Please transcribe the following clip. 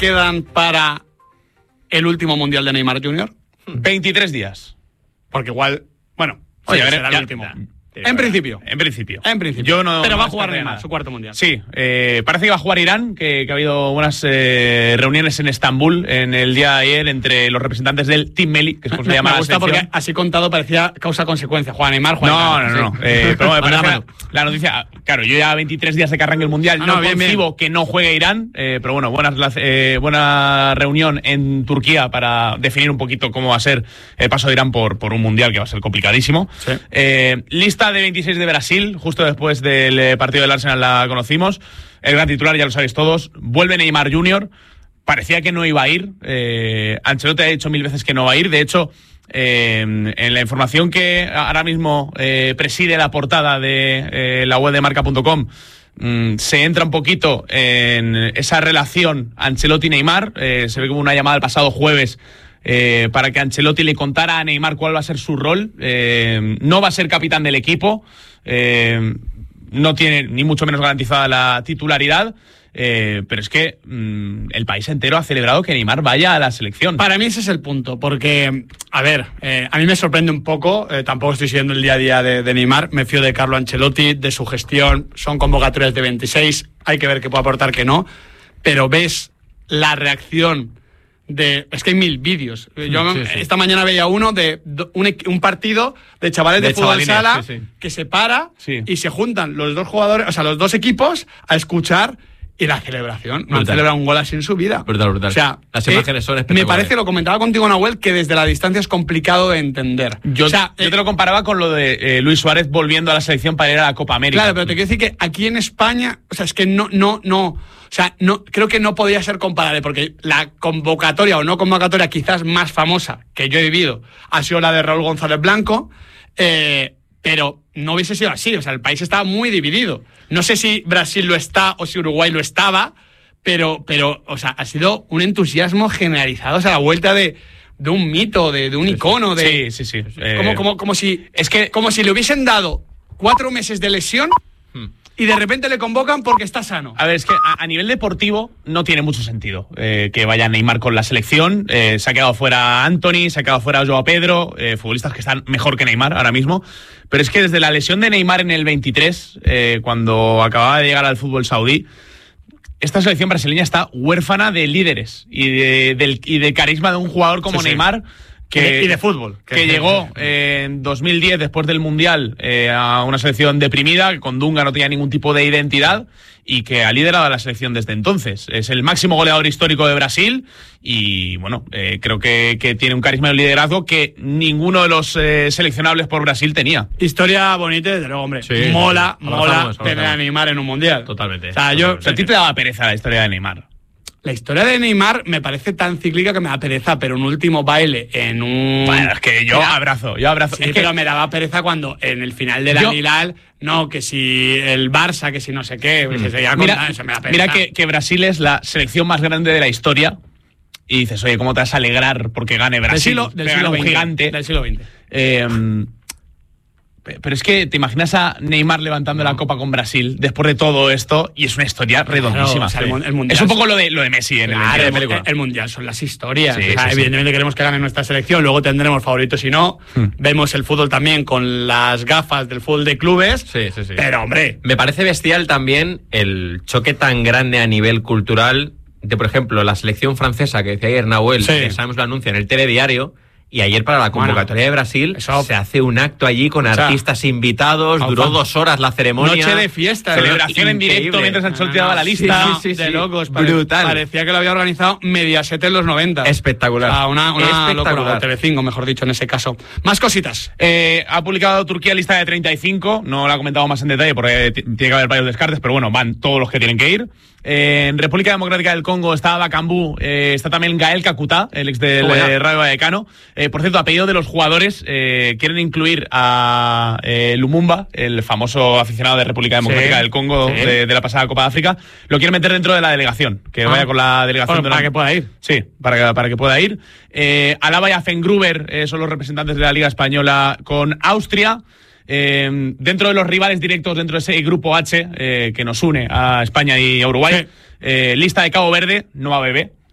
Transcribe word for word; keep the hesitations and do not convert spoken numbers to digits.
quedan para el último Mundial de Neymar junior? veintitrés días. Porque igual, bueno, Oye, sí, a ver, será ya, el último. ya, En principio. En principio. En principio. Yo no, Pero no va a jugar descartaría Neymar, nada. su cuarto mundial. Sí, eh, parece que va a jugar Irán, que, que ha habido unas eh, reuniones en Estambul en el día de ayer entre los representantes del Team Meli, que es como se Me, llama me la gusta selección. porque así contado parecía causa-consecuencia. Juega Neymar, juega No, Irán. no, no. Sí. no. Eh, pero me Mano a parece mano. la noticia. Claro, yo ya veintitrés días de que arranque el mundial, No, no, no, bien, concibo bien. que no juegue Irán, eh, pero bueno, buena, eh, buena reunión en Turquía para definir un poquito cómo va a ser el paso de Irán por, por un mundial que va a ser complicadísimo. Sí. Eh, lista de veintiséis de Brasil, justo después del eh, partido del Arsenal la conocimos. El gran titular, ya lo sabéis todos, vuelve Neymar junior. Parecía que no iba a ir. Eh, Ancelotti ha dicho mil veces que no va a ir. De hecho, eh, en la información que ahora mismo eh, preside la portada de eh, la web de marca punto com, mm, se entra un poquito en esa relación Ancelotti-Neymar. Eh, se ve como una llamada el pasado jueves eh, para que Ancelotti le contara a Neymar cuál va a ser su rol. Eh, no va a ser capitán del equipo. Eh, no tiene ni mucho menos garantizada la titularidad. Eh, pero es que mmm, el país entero ha celebrado que Neymar vaya a la selección. Para mí ese es el punto, porque, a ver, eh, a mí me sorprende un poco, eh, tampoco estoy siguiendo el día a día de, de Neymar, me fío de Carlo Ancelotti, de su gestión, son convocatorias de veintiséis, hay que ver qué puede aportar, qué no, pero ves la reacción de... Es que hay mil vídeos. Yo sí, sí. esta mañana veía uno de do- un, equ- un partido de chavales de, De fútbol chavalines, sala sí, sí. que se para Sí. y se juntan los dos jugadores, o sea, los dos equipos a escuchar. Y la celebración, no han Brutal. celebrado un gol así en su vida. Brutal, brutal. O sea, Las eh, imágenes son me espectaculares. parece, lo comentaba contigo, Nahuel, que desde la distancia es complicado de entender. Yo, o sea, yo eh, te lo comparaba con lo de eh, Luis Suárez volviendo a la selección para ir a la Copa América. Claro, pero te quiero decir que aquí en España, o sea, es que no, no, no, o sea, no, creo que no podía ser comparable, porque la convocatoria o no convocatoria quizás más famosa que yo he vivido ha sido la de Raúl González Blanco, eh, pero no hubiese sido así, o sea, el país estaba muy dividido. No sé si Brasil lo está o si Uruguay lo estaba, pero, pero, o sea, ha sido un entusiasmo generalizado, o sea, la vuelta de, de un mito, de, de un icono, de... Sí, sí, sí. Como, Eh, como, como si, es que- como si le hubiesen dado cuatro meses de lesión Hmm. y de repente le convocan porque está sano. A ver, es que a, a nivel deportivo no tiene mucho sentido eh, que vaya Neymar con la selección. Eh, se ha quedado fuera Anthony, se ha quedado fuera Joao Pedro, eh, futbolistas que están mejor que Neymar ahora mismo. Pero es que desde la lesión de Neymar en el veintitrés, eh, cuando acababa de llegar al fútbol saudí, esta selección brasileña está huérfana de líderes y de, del, y de carisma de un jugador como Sí, sí. Neymar. Y de- y de fútbol. Que, Que- llegó eh, en dos mil diez, después del Mundial, eh, a una selección deprimida, que con Dunga no tenía ningún tipo de identidad y que ha liderado a la selección desde entonces. Es el máximo goleador histórico de Brasil y, bueno, eh, creo que, que tiene un carisma y un liderazgo que ninguno de los eh, seleccionables por Brasil tenía. Historia bonita, desde luego, hombre. Sí, mola, sí, sí. mola Abrazamos, tener a abrazamos. Neymar en un mundial. Totalmente. O sea, yo, O sea, a ti te daba pereza la historia de Neymar. la historia de Neymar me parece tan cíclica que me da pereza, pero un último baile en un... Bueno, es que yo Mira, abrazo, yo abrazo. Sí, Es que- pero me daba pereza cuando en el final de la Yo- Hilal, no, que si el Barça, que si no sé qué, pues se ya con- Mira, eso me da pereza. mira que, que Brasil es la selección más grande de la historia y dices, oye, ¿cómo te vas a alegrar porque gane del Brasil? siglo, del Que siglo gane un veinte, gigante. del siglo veinte. Eh, pe- pero es que te imaginas a Neymar levantando la copa con Brasil después de todo esto y es una historia redondísima. o sea, el mun- el mundial es un es- poco lo de, lo de Messi en Claro, el el, veintidós. el- el mundial son las historias. Sí, O sea, sí, sí. evidentemente queremos que gane nuestra selección, luego tendremos favoritos y no. Hmm. Vemos el fútbol también con las gafas del fútbol de clubes. Sí, sí, sí. Pero, hombre, Me parece bestial también el choque tan grande a nivel cultural de, por ejemplo, la selección francesa que decía ayer Nahuel, Sí. que sabemos lo anuncia en el telediario, y ayer para la convocatoria Bueno, de Brasil eso- se hace un acto allí con O sea, artistas invitados, opa. duró dos horas la ceremonia. noche de fiesta. Celebración en Increíble. directo mientras Ancelotti No, no, daba la sí, lista. sí, sí, de sí. locos. Pare- Brutal. Parecía que lo había organizado Mediaset en los noventa. Espectacular. O sea, una, una Espectacular. locura. O Telecinco, mejor dicho, en ese caso. Más cositas. Eh, ha publicado Turquía lista de treinta y cinco, no la ha comentado más en detalle porque t- tiene que haber varios descartes, pero bueno, van todos los que tienen que ir. Eh, en República Democrática del Congo está Bakambu, eh, está también Gael Kakuta, el ex del Buena. eh, Rayo Vallecano. Eh, por cierto, a pedido de los jugadores, eh, quieren incluir a eh, Lumumba, el famoso aficionado de República Democrática Sí, del Congo sí. de, de la pasada Copa de África. Lo quieren meter dentro de la delegación, que Ah. vaya con la delegación. Bueno, de la- para que pueda ir. Sí, para que, para que pueda ir. Eh, Alaba y Afengruber eh, son los representantes de la Liga Española con Austria. Eh, dentro de los rivales directos, dentro de ese grupo H eh, que nos une a España y a Uruguay, Sí. eh, lista de Cabo Verde, no va a beber.